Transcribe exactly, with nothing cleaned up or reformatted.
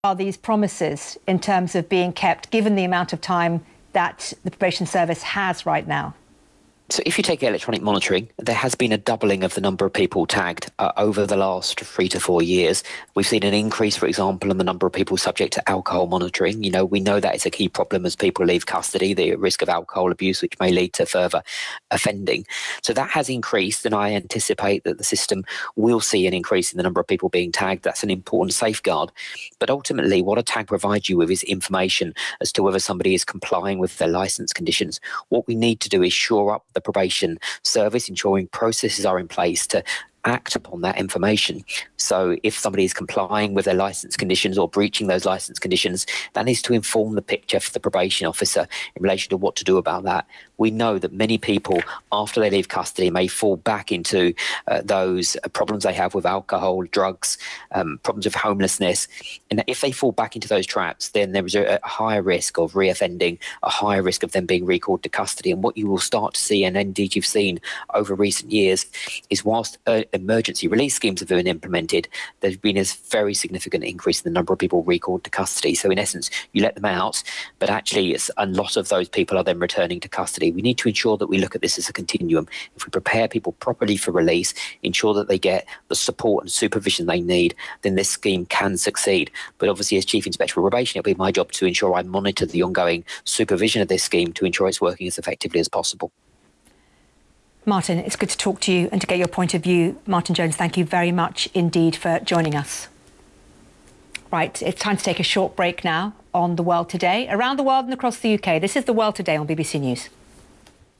are these promises in terms of being kept, given the amount of time that the probation service has right now? So if you take electronic monitoring, there has been a doubling of the number of people tagged uh, over the last three to four years. We've seen an increase, for example, in the number of people subject to alcohol monitoring. You know, we know that it's a key problem as people leave custody, the risk of alcohol abuse, which may lead to further offending. So that has increased, and I anticipate that the system will see an increase in the number of people being tagged. That's an important safeguard. But ultimately, what a tag provides you with is information as to whether somebody is complying with their licence conditions. What we need to do is shore up the probation service, ensuring processes are in place to act upon that information. So if somebody is complying with their licence conditions or breaching those licence conditions, that needs to inform the picture for the probation officer in relation to what to do about that. We know that many people, after they leave custody, may fall back into uh, those problems they have with alcohol, drugs, um, problems of homelessness. And if they fall back into those traps, then there is a, a higher risk of reoffending, a higher risk of them being recalled to custody. And what you will start to see, and indeed you've seen over recent years, is whilst uh, emergency release schemes have been implemented, there's been a very significant increase in the number of people recalled to custody. So in essence, you let them out, but actually it's, a lot of those people are then returning to custody. We need to ensure that we look at this as a continuum. If we prepare people properly for release, ensure that they get the support and supervision they need, then this scheme can succeed. But obviously, as Chief Inspector of Probation, it'll be my job to ensure I monitor the ongoing supervision of this scheme to ensure it's working as effectively as possible. Martin, it's good to talk to you and to get your point of view. Martin Jones, thank you very much indeed for joining us. Right, it's time to take a short break now on The World Today. Around the world and across the U K, this is The World Today on B B C News.